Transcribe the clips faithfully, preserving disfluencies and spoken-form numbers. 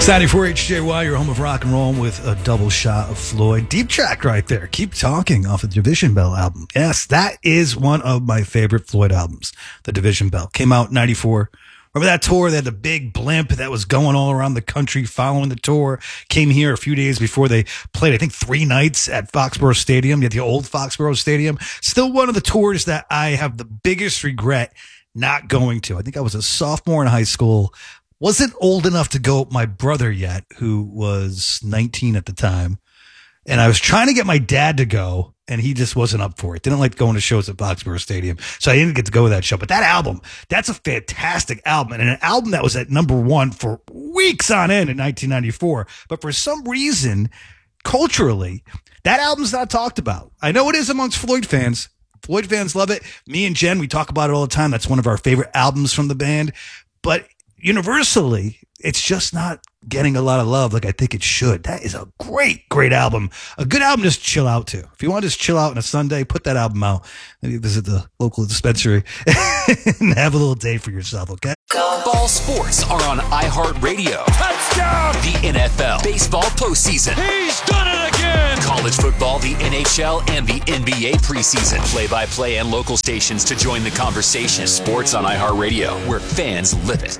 ninety-four H J Y, your home of rock and roll with a double shot of Floyd. Deep track right there. Keep Talking off of the Division Bell album. Yes, that is one of my favorite Floyd albums, The Division Bell. Came out in ninety-four. Remember that tour? They had the big blimp that was going all around the country following the tour. Came here a few days before they played, I think, three nights at Foxborough Stadium, at the old Foxborough Stadium. Still one of the tours that I have the biggest regret not going to. I think I was a sophomore in high school. Wasn't old enough to go with my brother yet, who was nineteen at the time. And I was trying to get my dad to go, and he just wasn't up for it. Didn't like going to shows at Foxborough Stadium. So I didn't get to go to that show. But that album, that's a fantastic album. And an album that was at number one for weeks on end in nineteen ninety-four. But for some reason, culturally, that album's not talked about. I know it is amongst Floyd fans. Floyd fans love it. Me and Jen, we talk about it all the time. That's one of our favorite albums from the band. But universally, it's just not getting a lot of love like I think it should. That is a great, great album. A good album to just chill out to. If you want to just chill out on a Sunday, put that album out. Maybe visit the local dispensary and have a little day for yourself, okay? Ball sports are on iHeartRadio. Touchdown! The N F L, baseball postseason. He's done it again! College football, the N H L, and the N B A preseason. Play-by-play and local stations to join the conversation. Sports on iHeartRadio, where fans live it.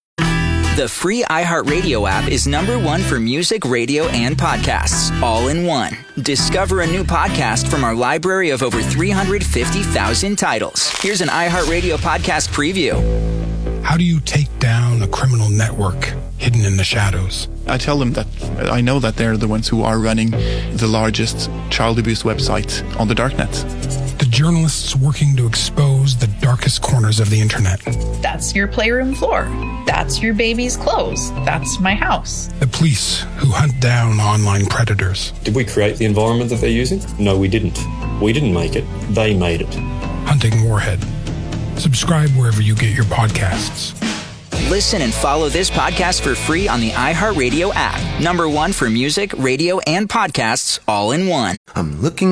The free iHeartRadio app is number one for music, radio, and podcasts, all in one. Discover a new podcast from our library of over three hundred fifty thousand titles. Here's an iHeartRadio podcast preview. How do you take down a criminal network hidden in the shadows? I tell them that I know that they're the ones who are running the largest child abuse website on the darknet. The journalists working to expose the darkest corners of the internet. That's your playroom floor. That's your baby's clothes. That's my house. The police who hunt down online predators. Did we create the environment that they're using? No, we didn't. We didn't make it. They made it. Hunting Warhead. Subscribe wherever you get your podcasts. Listen and follow this podcast for free on the iHeartRadio app. Number one for music, radio, and podcasts, all in one. I'm looking